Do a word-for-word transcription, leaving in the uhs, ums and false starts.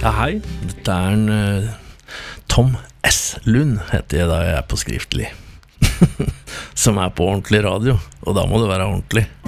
Ja, hei, dette er en uh, Tom S. Lund, heter jeg da jeg er på skriftlig. Som er på ordentlig radio, og da må det være ordentlig.